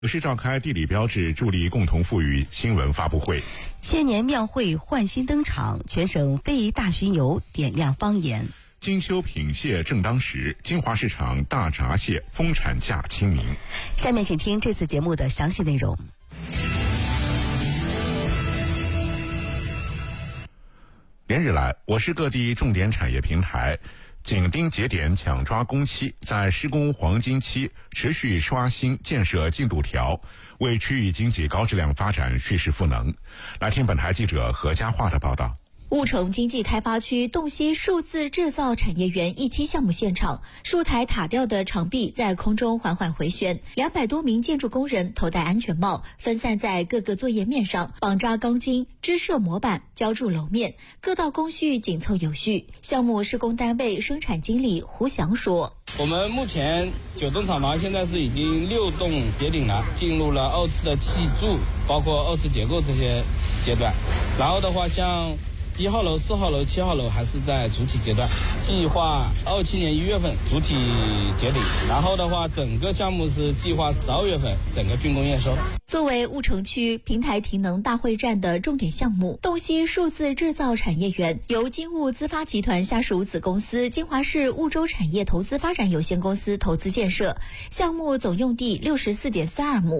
市召开地理标志助力共同富裕新闻发布会。 千年庙会焕新登场，全省非遗大巡游点亮方言。 金秋品蟹正当时，金华市场大闸蟹丰产价亲民。 下面请听这次节目的详细内容。 连日来，我市各地重点产业平台紧盯节点抢抓工期，在施工黄金期持续刷新建设进度条，为区域经济高质量发展蓄势赋能。来听本台记者何家化的报道。 婺城经济开发区洞悉数字制造产业园一期项目现场，数台塔吊的长臂在空中缓缓回旋，200多名建筑工人头戴安全帽，分散在各个作业面上，绑扎钢筋，支设模板，浇筑楼面，各道工序紧凑有序。项目施工单位生产经理胡翔说： 我们目前9栋厂房现在是已经6栋结顶了，进入了2次的砌筑，包括2次结构这些阶段。然后的话，像1号楼、4号楼、7号楼还是在主体阶段，计划27年1月份主体结顶，然后的话整个项目是计划12月份整个竣工验收。 作为婺城区平台提能大会战的重点项目，洞悉数字制造产业园由金婺资发集团下属子公司金华市婺州产业投资发展有限公司投资建设，项目总用地64.42亩。